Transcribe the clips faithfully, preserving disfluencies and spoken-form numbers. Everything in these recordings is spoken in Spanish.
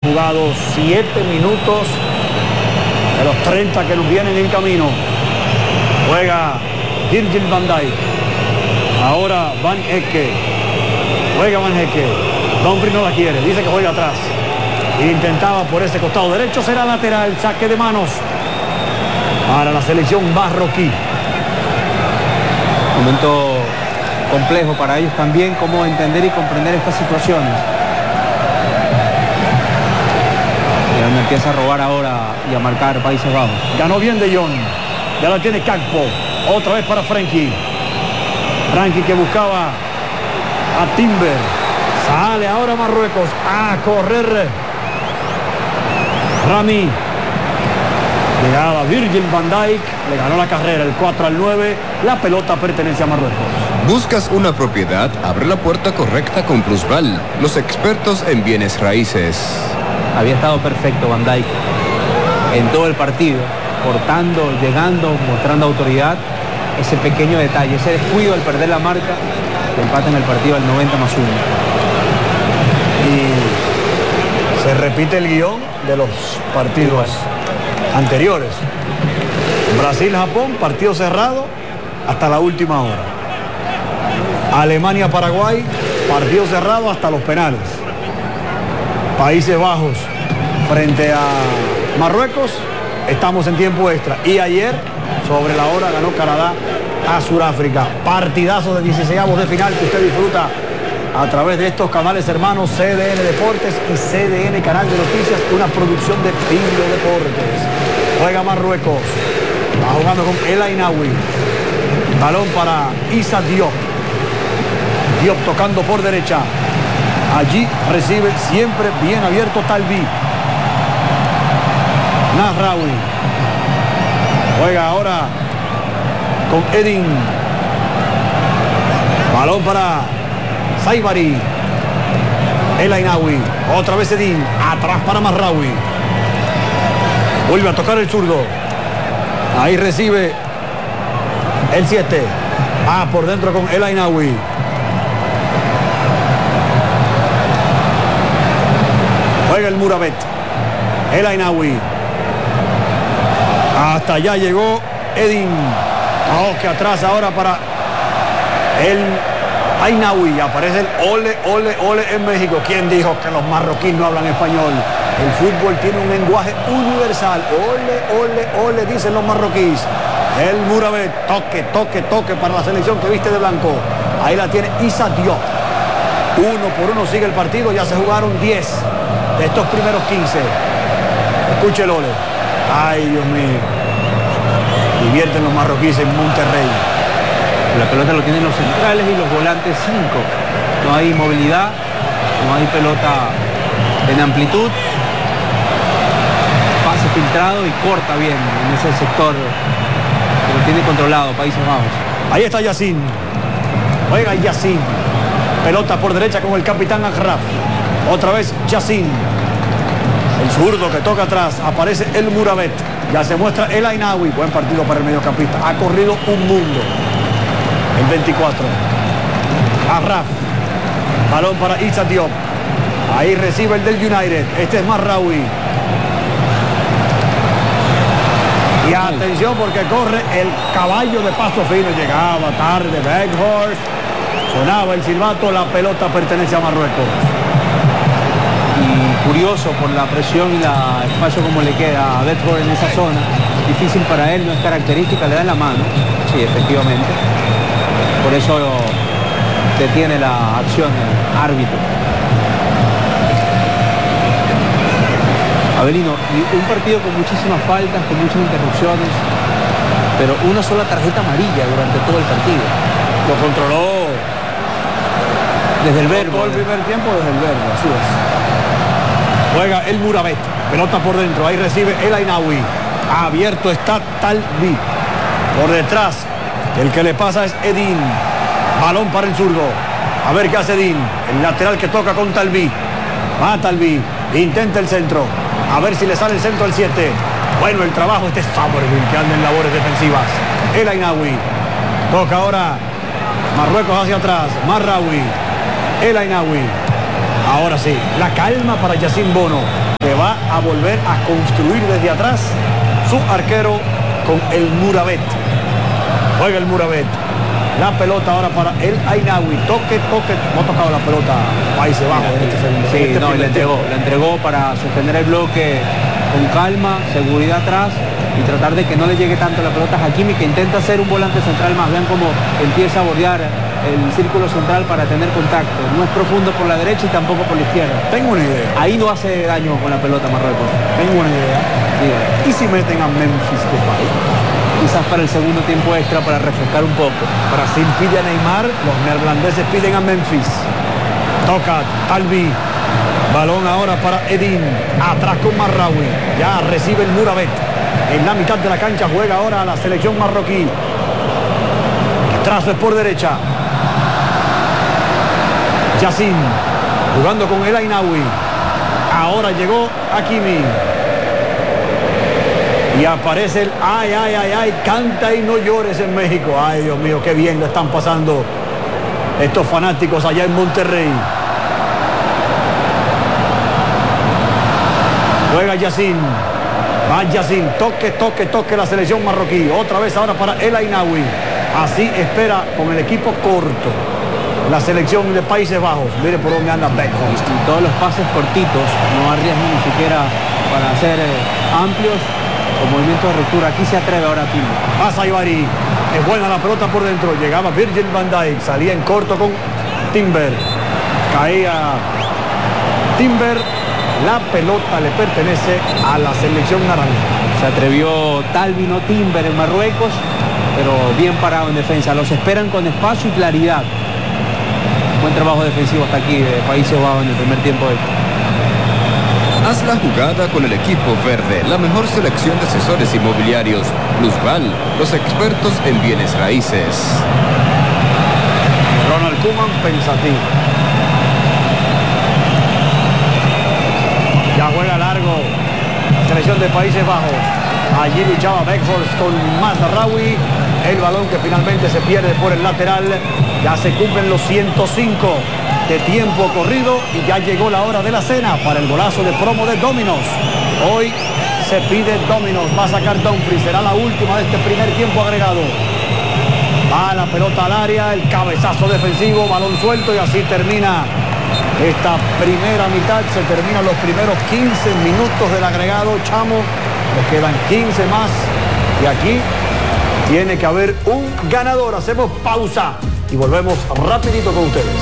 jugado siete minutos de los treinta que nos vienen en camino. Juega Virgil van Dijk. Ahora Van Hecke. Juega Van Hecke. Dumfries no la quiere. Dice que juega atrás. Intentaba por ese costado derecho. Será lateral. Saque de manos para la selección marroquí. Momento complejo para ellos también, cómo entender y comprender estas situaciones. Y donde empieza a robar ahora y a marcar Países Bajos. Ganó bien De Jong. Ya la tiene Gakpo. Otra vez para Frenkie. Frenkie que buscaba a Timber. Sale ahora Marruecos a correr. Rami. Llegaba Virgil van Dijk, le ganó la carrera, el cuatro al nueve, la pelota pertenece a Marruecos. ¿Buscas una propiedad? Abre la puerta correcta con Plusval, los expertos en bienes raíces. Había estado perfecto Van Dijk en todo el partido, cortando, llegando, mostrando autoridad. Ese pequeño detalle, ese descuido al perder la marca, que empatan el partido al noventa más uno. Y se repite el guión de los partidos anteriores. Brasil-Japón, partido cerrado hasta la última hora. Alemania-Paraguay, partido cerrado hasta los penales. Países Bajos frente a Marruecos, estamos en tiempo extra. Y ayer, sobre la hora, ganó Canadá a Sudáfrica. Partidazo de dieciseisavos de final que usted disfruta a través de estos canales hermanos C D N Deportes y C D N Canal de Noticias, una producción de Pingo Deportes. Juega Marruecos, va jugando con El Ainaoui. Balón para Issa Diop. Diop tocando por derecha. Allí recibe siempre bien abierto Talbi. Nasraoui. Juega ahora con Edin. Balón para Saibari. El Ainaoui. Otra vez Edin. Atrás para Mazraoui. Vuelve a tocar el zurdo. Ahí recibe el siete. Ah, por dentro con El Ainaoui. Juega el Murabet. El Ainaoui. Hasta allá llegó Edin. Toque atrás ahora para el Ainaoui. Aparece el ole, ole, ole en México. ¿Quién dijo que los marroquíes no hablan español? El fútbol tiene un lenguaje universal. Ole, ole, ole, dicen los marroquíes. El Murabet. Toque, toque, toque para la selección que viste de blanco. Ahí la tiene Issa Diop. Uno por uno sigue el partido. Ya se jugaron diez de estos primeros quince. Escuche el ole. Ay, Dios mío. Divierten los marroquíes en Monterrey. La pelota lo tienen los centrales y los volantes cinco. No hay movilidad, no hay pelota en amplitud. Pase filtrado y corta bien en ese sector que lo tiene controlado Países Bajos. Ahí está Yacine. Juega Yacine. Pelota por derecha con el capitán Achraf. Otra vez Yacine. El zurdo que toca atrás. Aparece el Murabet. Ya se muestra El Ainaoui. Buen partido para el mediocampista. Ha corrido un mundo. El veinticuatro. Achraf. Balón para Issa Diop. Ahí recibe el del United. Este es Mazraoui. Y atención porque corre el caballo de paso fino. Llegaba tarde Weghorst. Sonaba el silbato. La pelota pertenece a Marruecos. Y curioso por la presión y la espacio como le queda a Weghorst en esa zona. Difícil para él, no es característica. Le da la mano. Sí, efectivamente. Por eso detiene la acción el árbitro. Abelino, un partido con muchísimas faltas, con muchas interrupciones, pero una sola tarjeta amarilla durante todo el partido. Lo controló desde el verbo. Todo el primer tiempo desde el verbo, así es. Juega el Murabet, pelota por dentro, ahí recibe El Ainaoui. Abierto está Talbi. Por detrás, el que le pasa es Edin. Balón para el zurdo. A ver qué hace Edin. El lateral que toca con Talbi. Va Talbi, intenta el centro. A ver si le sale el centro al siete. Bueno, el trabajo, este es Somerville que anda en labores defensivas. El Ainaoui. Toca ahora Marruecos hacia atrás. Mazraoui. El Ainaoui. Ahora sí, la calma para Yacine Bono. va a volver a construir desde atrás su arquero con el Muravet. Juega el Muravet. La pelota ahora para el Ainawi. Toque, toque. No ha tocado la pelota Países Bajos en este segundo. Sí, este no, le entregó, le entregó para sostener el bloque con calma, seguridad atrás y tratar de que no le llegue tanto la pelota a Hakimi, que intenta hacer un volante central más. Vean cómo empieza a bordear el círculo central para tener contacto. No es profundo por la derecha y tampoco por la izquierda. Tengo una idea. Ahí no hace daño con la pelota Marruecos. Tengo una idea. Sí. ¿Y si meten a Memphis Depay? Quizás para el segundo tiempo extra para refrescar un poco. Brasil pide a Neymar, los neerlandeses piden a Memphis. Toca Talbi. Balón ahora para Edin. Atrás con Marraoui. Ya recibe el Muravet. En la mitad de la cancha juega ahora a la selección marroquí. Trazo es por derecha. Yacine jugando con el Ainawi. Ahora llegó Hakimi. Y aparece el ay, ay, ay, ay, canta y no llores en México. Ay, Dios mío, qué bien le están pasando estos fanáticos allá en Monterrey. Juega Yacine. Va Yacine. Toque, toque, toque la selección marroquí. Otra vez ahora para el Ainawi. Así espera con el equipo corto la selección de Países Bajos. Mire por dónde anda Beckhorst. Y todos los pases cortitos, no arriesgan ni siquiera para hacer eh, amplios o movimientos de ruptura. Aquí se atreve ahora Timber. Pasa Ibarri. Es buena la pelota por dentro. Llegaba Virgil van Dijk. Salía en corto con Timber. Caía Timber. La pelota le pertenece a la selección naranja. Se atrevió Talbi, no Timber en Marruecos, pero bien parado en defensa. Los esperan con espacio y claridad. Buen trabajo defensivo hasta aquí de Países Bajos en el primer tiempo. Haz la jugada con el equipo verde, la mejor selección de asesores inmobiliarios. Plusval, los expertos en bienes raíces. Ronald Koeman pensativo. Ya juega largo la selección de Países Bajos. Allí luchaba Beckhorst con Mazraoui. El balón que finalmente se pierde por el lateral. Ya se cumplen los ciento cinco de tiempo corrido y ya llegó la hora de la cena para el golazo de promo de Domino's. Hoy se pide Domino's. Va a sacar Dumfries. Será la última de este primer tiempo agregado. Va la pelota al área. El cabezazo defensivo. Balón suelto y así termina esta primera mitad. Se terminan los primeros quince minutos del agregado. Chamo, nos quedan quince más. Y aquí tiene que haber un ganador. Hacemos pausa y volvemos rapidito con ustedes.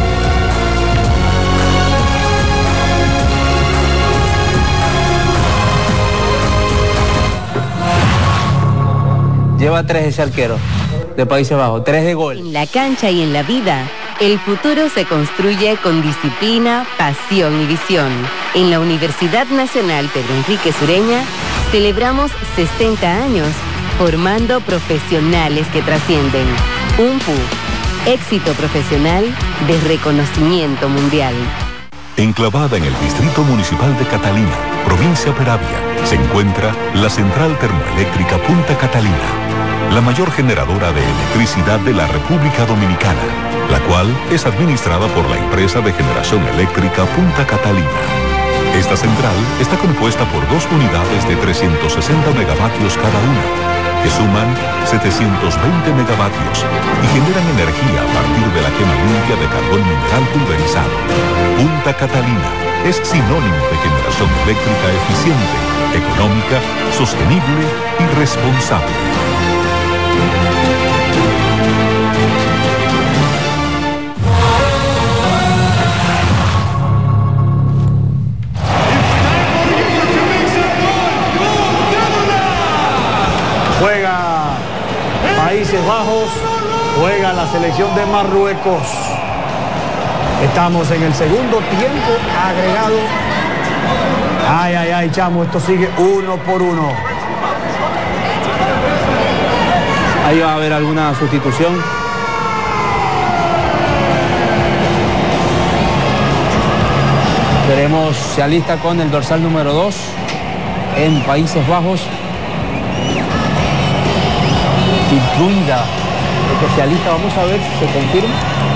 Lleva tres ese arquero de Países Bajos, tres de gol. En la cancha y en la vida, el futuro se construye con disciplina, pasión y visión. En la Universidad Nacional Pedro Enrique Sureña, celebramos sesenta años, formando profesionales que trascienden. U N P U, éxito profesional de reconocimiento mundial. Enclavada en el Distrito Municipal de Catalina, provincia Peravia, se encuentra la Central Termoeléctrica Punta Catalina, la mayor generadora de electricidad de la República Dominicana, la cual es administrada por la empresa de generación eléctrica Punta Catalina. Esta central está compuesta por dos unidades de trescientos sesenta megavatios cada una, que suman setecientos veinte megavatios y generan energía a partir de la quema limpia de carbón mineral pulverizado. Punta Catalina es sinónimo de generación eléctrica eficiente, económica, sostenible y responsable. Juega Países Bajos, juega la selección de Marruecos. Estamos en el segundo tiempo agregado. Ay, ay, ay, chamo, esto sigue uno por uno. Ahí va a haber alguna sustitución. Veremos, se alista con el dorsal número dos en Países Bajos. Incluida especialista, vamos a ver si se confirma.